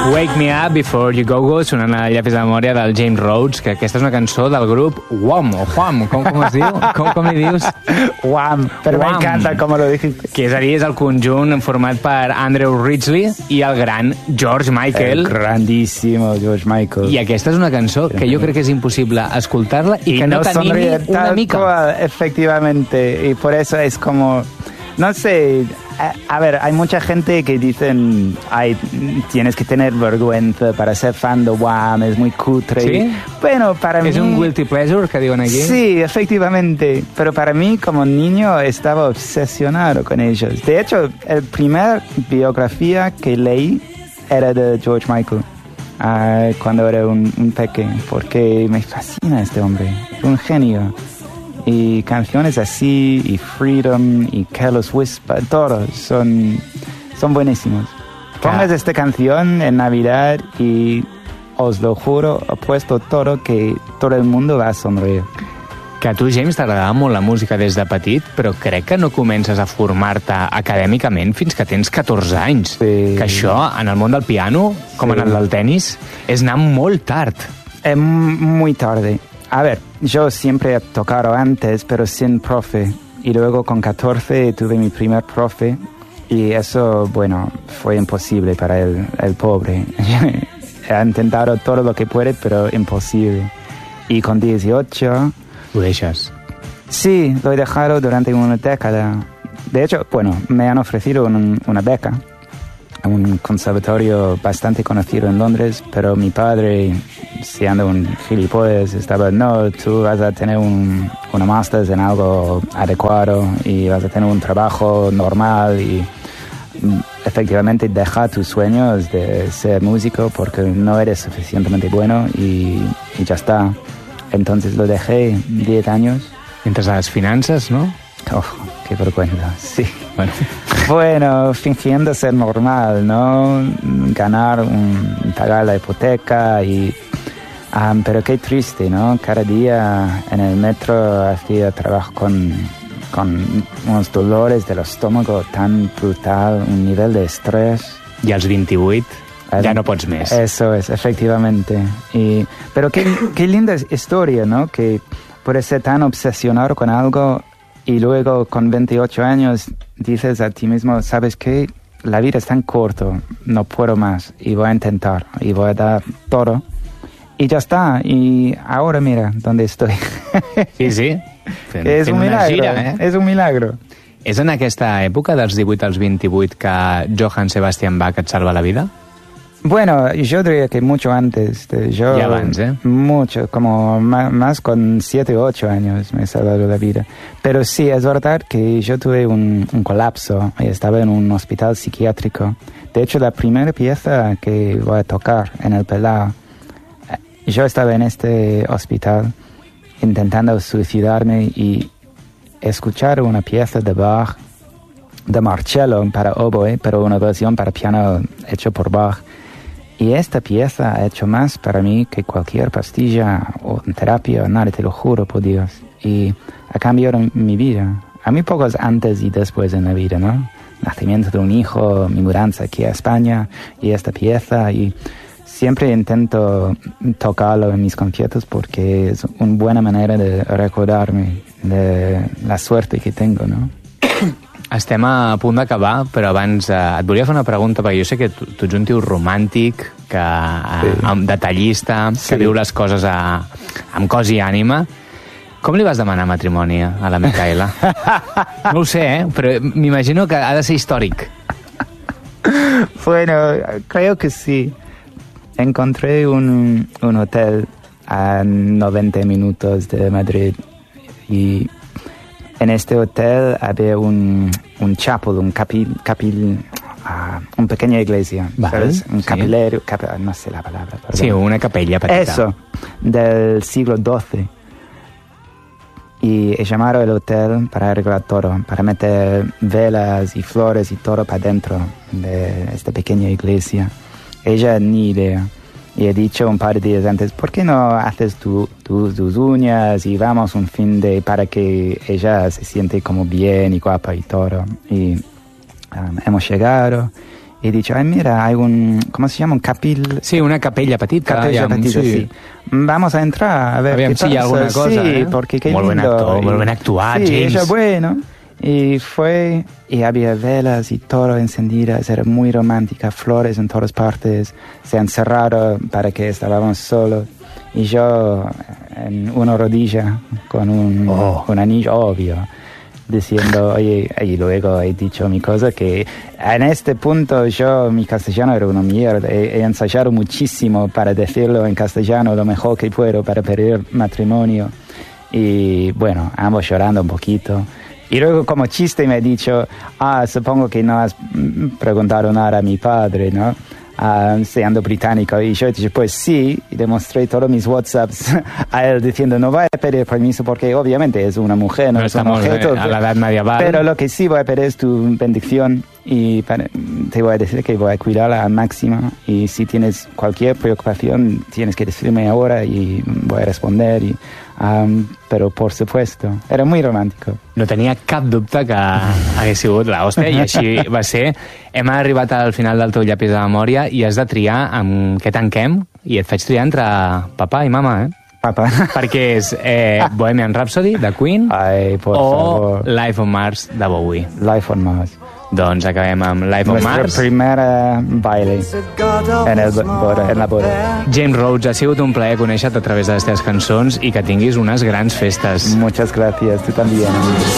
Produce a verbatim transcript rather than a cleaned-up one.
Wake Me Up Before You Go Go, sonant a llapis de memòria del James Rhodes, que aquesta és una cançó del grup Wham, o Wham, com, com es diu? Com, com li dius? Wham, però Wham. m'encanta com lo dijiste. Que és a dir, és el conjunt format per Andrew Ridgeley i el gran George Michael. El grandísimo George Michael. I aquesta és una cançó que jo crec que és impossible escoltar-la i, y que no, no t'animi una tal mica. Cual, efectivamente, y por eso es como, no sé, a, a ver, hay mucha gente que dicen, ay, tienes que tener vergüenza para ser fan de Wham, es muy cutre. ¿Sí? Bueno, para ¿Es mí... un guilty pleasure que diuen aquí? Sí, efectivamente, pero para mí como niño estaba obsesionado con ellos. De hecho, el primer biografía que leí era de George Michael. Uh, cuando era un, un pequeño, porque me fascina este hombre, es un genio. Y canciones así, y Freedom, y Careless Whisper, todos son, son buenísimos. Pongas esta canción en Navidad y os lo juro, apuesto todo que todo el mundo va a sonreír. Que a tu, James, t'agradava molt la música des de petit, però crec que no comences a formar-te acadèmicament fins que tens catorze anys. Sí. Que això, en el món del piano, com Sí. en el del tenis, és anar molt tard. Es muy tarde. A ver, yo siempre he tocado antes, pero sin profe. Y luego con catorce tuve mi primer profe. Y eso, bueno, fue imposible para el, el pobre. Ha intentado todo lo que puede, pero imposible. Y con dieciocho... Ho deixes. Sí, lo he dejado durante una década. De hecho, bueno, me han ofrecido un, una beca a un conservatorio bastante conocido en Londres, pero mi padre, siendo un gilipollas, estaba, no, tú vas a tener un, una máster en algo adecuado y vas a tener un trabajo normal y efectivamente deja tus sueños de ser músico porque no eres suficientemente bueno y, y ya está. Entonces lo dejé diez años. Entres a les finances, no? Oh, qué vergüenza, sí. Bueno, Bueno, fingiendo ser normal, ¿no? Ganar, un, pagar la hipoteca y... Um, pero qué triste, ¿no? Cada día en el metro hacía trabajo con, con unos dolores del estómago tan brutal, un nivel de estrés. i als vint-i-vuit ja no pots més. Eso es, efectivamente. Y, pero qué, qué linda historia, ¿no? Que puedes ser tan obsesionado con algo y luego con veintiocho años dices a ti mismo, ¿sabes qué? La vida es tan corto, no puedo más y voy a intentar y voy a dar todo. Y ya está. Y ahora mira dónde estoy. Sí, sí. Fent, Es fent un una milagro, gira, eh? es un milagro. És en aquesta època, dels divuit als vint-i-vuit, que Johann Sebastian Bach et salva la vida? Bueno, yo diría que mucho antes. De yo, Ya avance, ¿eh? Mucho, como más, más con siete o ocho años me he salvado la vida. Pero sí, es verdad que yo tuve un, un colapso y estaba en un hospital psiquiátrico. De hecho, la primera pieza que voy a tocar en el Pelao, yo estaba en este hospital intentando suicidarme y escuchar una pieza de Bach, de Marcello para oboe, pero una versión para piano hecho por Bach. Y esta pieza ha hecho más para mí que cualquier pastilla o terapia, nada, te lo juro por Dios. Y ha cambiado mi vida. A mí pocos antes y después en la vida, ¿no? Nacimiento de un hijo, mi mudanza aquí a España y esta pieza. Y siempre intento tocarlo en mis conciertos porque es una buena manera de recordarme de la suerte que tengo, ¿no? Estem a punt d'acabar, però abans eh, et volia fer una pregunta, perquè jo sé que tu, tu ets un tio romàntic, que, eh, Sí. amb detallista, Sí. que viu les coses a, amb cos i ànima. Com li vas demanar matrimoni a la Micaela? No ho sé, eh? Però m'imagino que ha de ser històric. Bueno, creo que sí. Encontré un, un hotel a noventa minutos de Madrid y en este hotel había un, un chapel, un capil, capil uh, una pequeña iglesia, Vale, ¿sabes? Un sí. capilero, cap, no sé la palabra. Perdón. Sí, una capella petita. Eso, del siglo doce. Y he llamado al hotel para arreglar todo, para meter velas y flores y todo para dentro de esta pequeña iglesia. Ella ni idea. Y he dicho un par de días antes, ¿por qué no haces tu, tu, tus uñas y vamos un fin de para que ella se siente como bien y guapa y todo? Y um, hemos llegado he dicho, ay, mira, hay un, ¿cómo se llama? Un capil... Sí, una capella petita. Capella aviam, petita, sí. sí. Vamos a entrar a ver Aviam qué si hi ha pasa. alguna cosa, sí, eh? porque qué Molt ben lindo. actor, Y- molt ben actuat, sí, James. ella, bueno. Y fue, y había velas y todo encendidas, era muy romántica, flores en todas partes, se han cerrado para que estábamos solos. Y yo en una rodilla con un, Oh. un anillo, obvio, diciendo, oye, y luego he dicho mi cosa, que en este punto yo, mi castellano era una mierda, he, he ensayado muchísimo para decirlo en castellano lo mejor que puedo para pedir matrimonio. Y bueno, ambos llorando un poquito. Y luego como chiste me ha dicho, ah, supongo que no has mm, preguntado nada a mi padre, ¿no? Ah, siendo británico. Y yo he dicho, pues sí, y demostré todos mis WhatsApps a él diciendo, no voy a pedir permiso porque obviamente es una mujer, no, No es un estamos objeto. eh, a la edad medieval. Pero lo que sí voy a pedir es tu bendición y para- te voy a decir que voy a cuidarla al máximo y si tienes cualquier preocupación tienes que decirme ahora y voy a responder. Y, um, però por supuesto, era muy romàntico. No tenia cap dubte que hagués sigut l'hòstia i així va ser. Hem arribat al final del teu llapis de memòria i has de triar amb què tanquem i et faig triar entre papà i mama, eh? Papa. Perquè és eh, Bohemian Rhapsody, de Queen, Ay, por o favor. Life on Mars, de Bowie. Life on Mars. Doncs acabem amb Life on Nuestra Mars. primera baile en, el boda, en la boda. James Rhodes, ha sigut un plaer conèixer-te a través de les teves cançons i que tinguis unes grans festes. Muchas gracias, tú también.